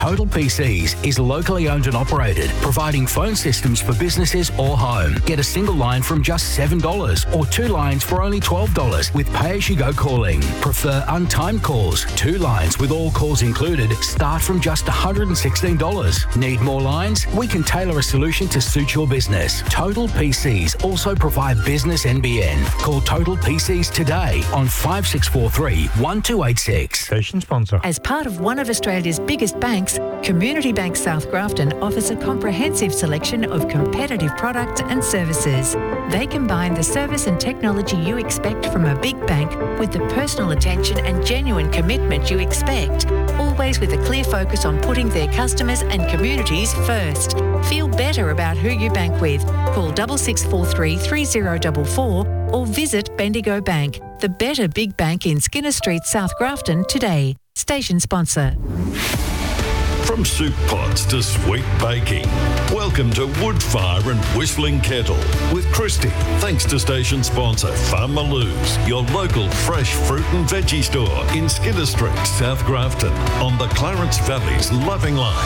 Total PCs is locally owned and operated, providing phone systems for businesses or home. Get a single line from just $7 or 2 lines for only $12 with pay-as-you-go calling. Prefer untimed calls? 2 lines with all calls included start from just $116. Need more lines? We can tailor a solution to suit your business. Total PCs also provide business NBN. Call Total PCs today on 5643 1286. Station sponsor. As part of one of Australia's biggest banks, Community Bank South Grafton offers a comprehensive selection of competitive products and services. They combine the service and technology you expect from a big bank with the personal attention and genuine commitment you expect, always with a clear focus on putting their customers and communities first. Feel better about who you bank with. Call 6643 3044 or visit Bendigo Bank, the better big bank in Skinner Street, South Grafton today. Station sponsor. From soup pots to sweet baking, welcome to Woodfire and Whistling Kettle with Christy. Thanks to station sponsor Farm Maloo's, your local fresh fruit and veggie store in Skinner Street, South Grafton, on the Clarence Valley's Loving Life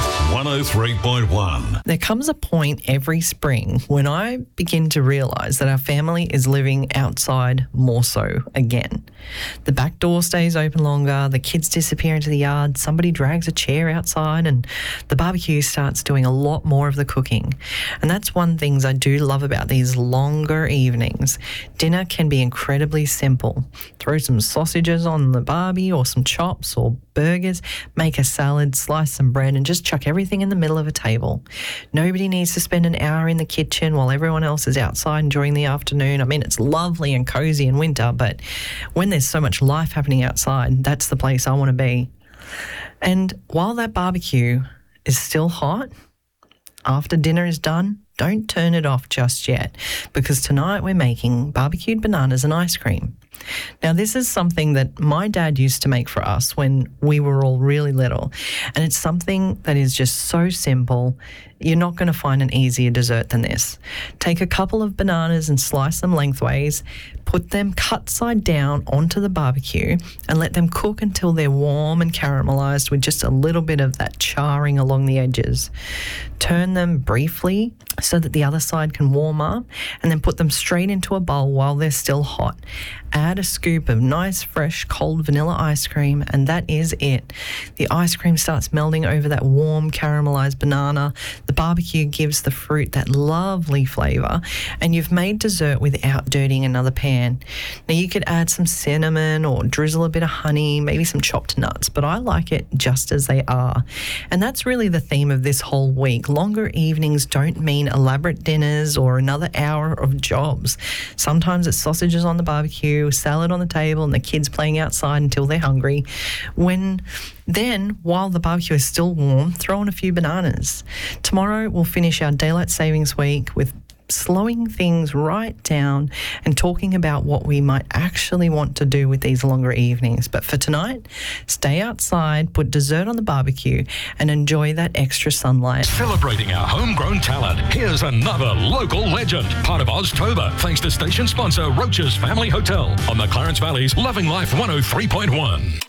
103.1. There comes a point every spring when I begin to realise that our family is living outside more so again. The back door stays open longer, the kids disappear into the yard, somebody drags a chair outside, and the barbecue starts doing a lot more of the cooking. And that's one thing I do love about these longer evenings. Dinner can be incredibly simple. Throw some sausages on the barbie or some chops or burgers, make a salad, slice some bread and just chuck everything in the middle of a table. Nobody needs to spend an hour in the kitchen while everyone else is outside enjoying the afternoon. I mean, it's lovely and cosy in winter, but when there's so much life happening outside, that's the place I want to be. And while that barbecue is still hot, after dinner is done, don't turn it off just yet, because tonight we're making barbecued bananas and ice cream. Now, this is something that my dad used to make for us when we were all really little, and it's something that is just so simple. You're not going to find an easier dessert than this. Take a couple of bananas and slice them lengthways, put them cut side down onto the barbecue and let them cook until they're warm and caramelized with just a little bit of that charring along the edges. Turn them briefly so that the other side can warm up, and then put them straight into a bowl while they're still hot. Add a scoop of nice, fresh, cold vanilla ice cream, and that is it. The ice cream starts melting over that warm, caramelized banana. The barbecue gives the fruit that lovely flavour, and you've made dessert without dirtying another pan. Now, you could add some cinnamon or drizzle a bit of honey, maybe some chopped nuts, but I like it just as they are. And that's really the theme of this whole week. Longer evenings don't mean elaborate dinners or another hour of jobs. Sometimes it's sausages on the barbecue, salad on the table, and the kids playing outside until they're hungry. Then, while the barbecue is still warm, throw in a few bananas. Tomorrow, we'll finish our Daylight Savings Week with slowing things right down and talking about what we might actually want to do with these longer evenings. But for tonight, stay outside, put dessert on the barbecue and enjoy that extra sunlight. Celebrating our homegrown talent, here's another local legend. Part of Oztober, thanks to station sponsor Roach's Family Hotel on the Clarence Valley's Loving Life 103.1.